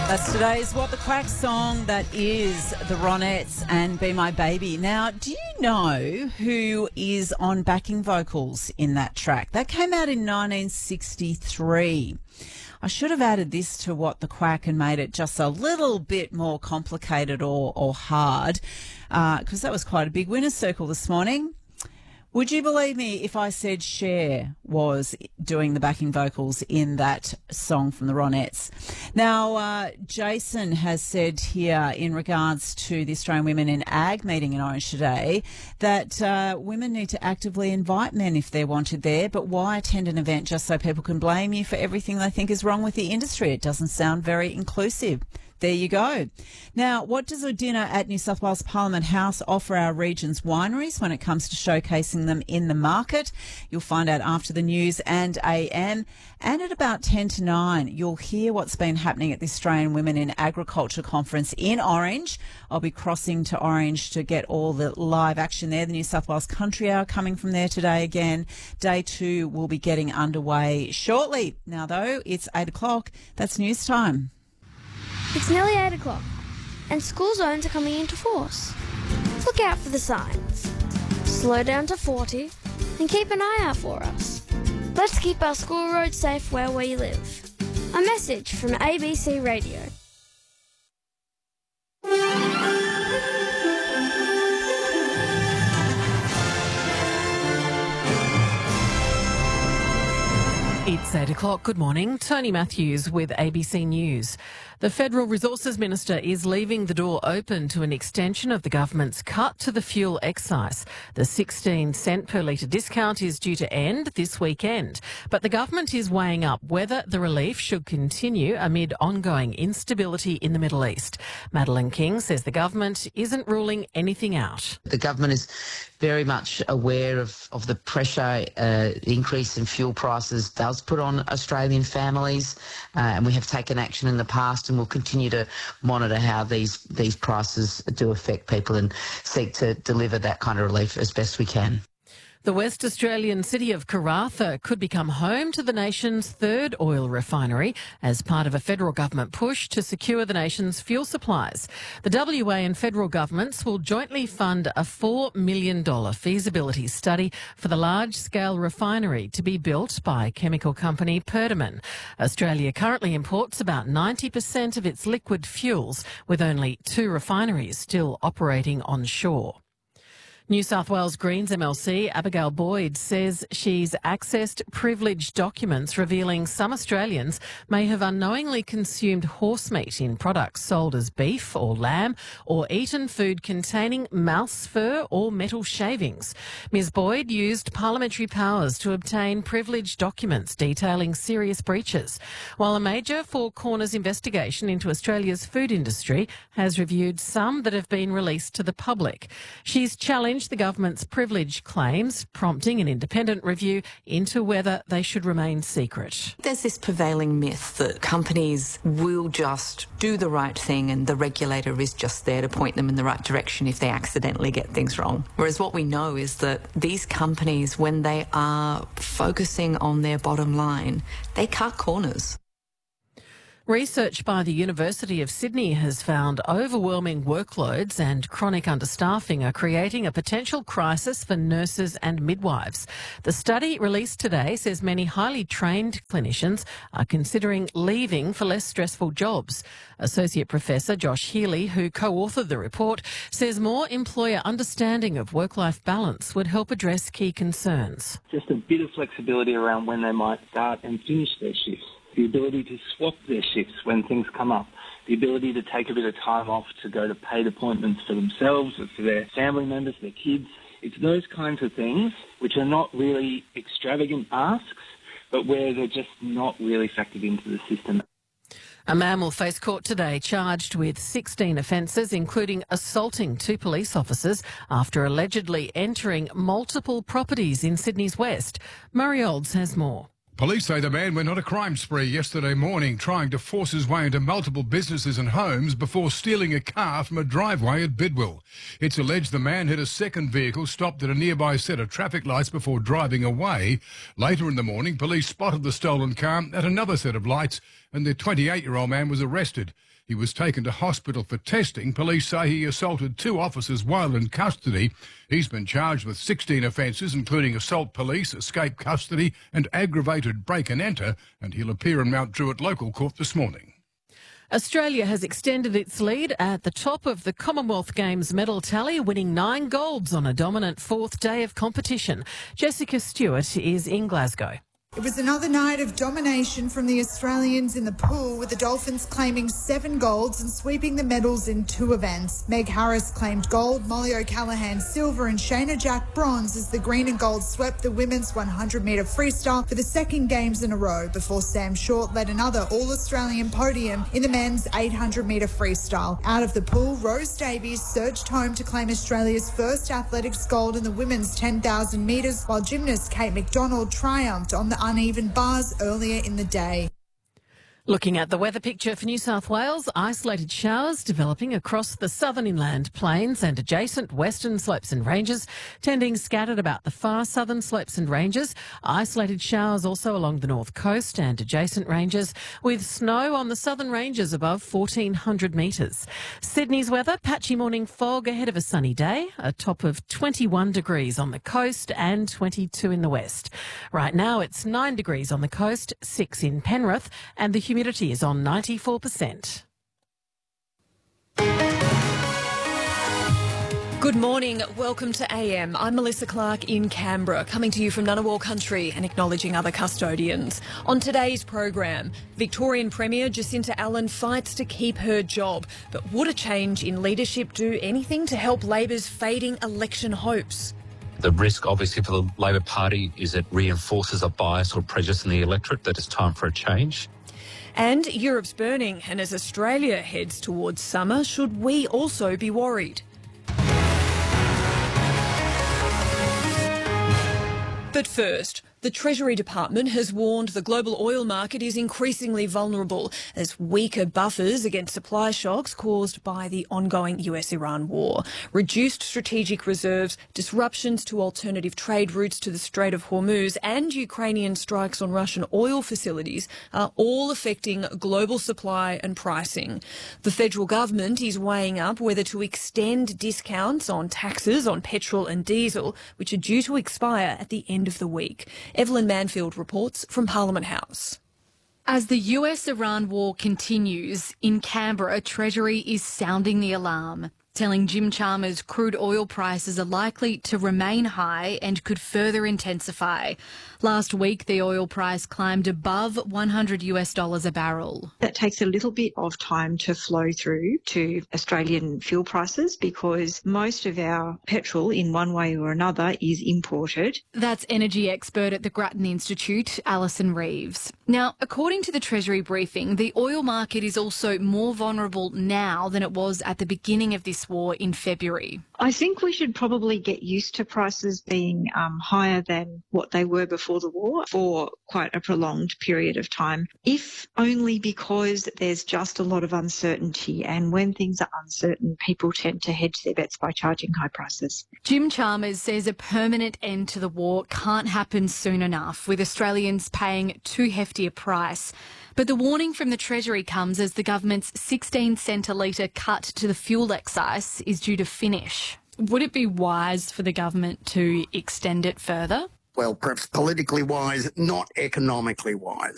That's today's What the Quack song. That is the Ronettes and Be My Baby. Now, do you know who is on backing vocals in that track? That came out in 1963. I should have added this to What the Quack and made it just a little bit more complicated or hard, because that was quite a big winner's circle this morning. Would you believe me if I said Cher was doing the backing vocals in that song from the Ronettes? Now, Jason has said here in regards to the Australian Women in Ag meeting in Orange today that women need to actively invite men if they're wanted there, but why attend an event just so people can blame you for everything they think is wrong with the industry? It doesn't sound very inclusive. There you go. Now, what does a dinner at New South Wales Parliament House offer our region's wineries when it comes to showcasing them in the market? You'll find out after the news and AM. And at about 10 to 9, you'll hear what's been happening at the Australian Women in Agriculture Conference in Orange. I'll be crossing to Orange to get all the live action there. The New South Wales Country Hour coming from there today again. Day 2 will be getting underway shortly. Now, though, it's 8 o'clock. That's news time. It's nearly 8 o'clock, and school zones are coming into force. Look out for the signs. Slow down to 40, and keep an eye out for us. Let's keep our school roads safe where we live. A message from ABC Radio. It's 8 o'clock. Good morning. Tony Matthews with ABC News. The Federal Resources Minister is leaving the door open to an extension of the government's cut to the fuel excise. The 16-cent per litre discount is due to end this weekend, but the government is weighing up whether the relief should continue amid ongoing instability in the Middle East. Madeleine King says the government isn't ruling anything out. The government is very much aware of the pressure increase in fuel prices does put on Australian families, and we have taken action in the past and will continue to monitor how these prices do affect people and seek to deliver that kind of relief as best we can. The West Australian city of Karratha could become home to the nation's third oil refinery as part of a federal government push to secure the nation's fuel supplies. The WA and federal governments will jointly fund a $4 million feasibility study for the large-scale refinery to be built by chemical company Perdaman. Australia currently imports about 90% of its liquid fuels, with only 2 refineries still operating onshore. New South Wales Greens MLC Abigail Boyd says she's accessed privileged documents revealing some Australians may have unknowingly consumed horse meat in products sold as beef or lamb, or eaten food containing mouse fur or metal shavings. Ms Boyd used parliamentary powers to obtain privileged documents detailing serious breaches, while a major Four Corners investigation into Australia's food industry has reviewed some that have been released to the public. She's challenged the government's privilege claims, prompting an independent review into whether they should remain secret. There's this prevailing myth that companies will just do the right thing and the regulator is just there to point them in the right direction if they accidentally get things wrong. Whereas what we know is that these companies, when they are focusing on their bottom line, they cut corners. Research by the University of Sydney has found overwhelming workloads and chronic understaffing are creating a potential crisis for nurses and midwives. The study released today says many highly trained clinicians are considering leaving for less stressful jobs. Associate Professor Josh Healy, who co-authored the report, says more employer understanding of work-life balance would help address key concerns. Just a bit of flexibility around when they might start and finish their shifts. The ability to swap their shifts when things come up, the ability to take a bit of time off to go to paid appointments for themselves or for their family members, their kids. It's those kinds of things which are not really extravagant asks, but where they're just not really factored into the system. A man will face court today charged with 16 offences, including assaulting 2 police officers after allegedly entering multiple properties in Sydney's West. Murray Olds has more. Police say the man went on a crime spree yesterday morning, trying to force his way into multiple businesses and homes before stealing a car from a driveway at Bidwell. It's alleged the man had a second vehicle stopped at a nearby set of traffic lights before driving away. Later in the morning, police spotted the stolen car at another set of lights and the 28-year-old man was arrested. He was taken to hospital for testing. Police say he assaulted 2 officers while in custody. He's been charged with 16 offences, including assault police, escape custody and aggravated break and enter, and he'll appear in Mount Druitt Local Court this morning. Australia has extended its lead at the top of the Commonwealth Games medal tally, winning 9 golds on a dominant 4th day of competition. Jessica Stewart is in Glasgow. It was another night of domination from the Australians in the pool, with the Dolphins claiming 7 golds and sweeping the medals in 2 events. Meg Harris claimed gold, Molly O'Callaghan silver and Shayna Jack bronze as the green and gold swept the women's 100-metre freestyle for the 2nd Games in a row, before Sam Short led another All-Australian podium in the men's 800-metre freestyle. Out of the pool, Rose Davies surged home to claim Australia's first athletics gold in the women's 10,000 metres, while gymnast Kate McDonald triumphed on the uneven bars earlier in the day. Looking at the weather picture for New South Wales, isolated showers developing across the southern inland plains and adjacent western slopes and ranges, tending scattered about the far southern slopes and ranges. Isolated showers also along the north coast and adjacent ranges, with snow on the southern ranges above 1,400 metres. Sydney's weather, patchy morning fog ahead of a sunny day, a top of 21 degrees on the coast and 22 in the west. Right now it's 9 degrees on the coast, 6 in Penrith, and the humidity is on 94%. Good morning. Welcome to AM. I'm Melissa Clark in Canberra, coming to you from Ngunnawal country and acknowledging other custodians. On today's program, Victorian Premier Jacinta Allen fights to keep her job. But would a change in leadership do anything to help Labor's fading election hopes? The risk, obviously, for the Labor Party is it reinforces a bias or prejudice in the electorate that it's time for a change. And Europe's burning, and as Australia heads towards summer, should we also be worried? But first, the Treasury Department has warned the global oil market is increasingly vulnerable as weaker buffers against supply shocks caused by the ongoing US-Iran war. Reduced strategic reserves, disruptions to alternative trade routes to the Strait of Hormuz and Ukrainian strikes on Russian oil facilities are all affecting global supply and pricing. The federal government is weighing up whether to extend discounts on taxes on petrol and diesel, which are due to expire at the end of the week. Evelyn Manfield reports from Parliament House. As the US-Iran war continues, in Canberra, Treasury is sounding the alarm, telling Jim Chalmers crude oil prices are likely to remain high and could further intensify. Last week, the oil price climbed above $100 a barrel. That takes a little bit of time to flow through to Australian fuel prices because most of our petrol, in one way or another, is imported. That's energy expert at the Grattan Institute, Alison Reeves. Now, according to the Treasury briefing, the oil market is also more vulnerable now than it was at the beginning of this war in February. I think we should probably get used to prices being higher than what they were before the war for quite a prolonged period of time, if only because there's just a lot of uncertainty, and when things are uncertain, people tend to hedge their bets by charging high prices. Jim Chalmers says a permanent end to the war can't happen soon enough, with Australians paying too hefty a price. But the warning from the Treasury comes as the government's 16-cent a litre cut to the fuel excise is due to finish. Would it be wise for the government to extend it further? Well, perhaps politically wise, not economically wise.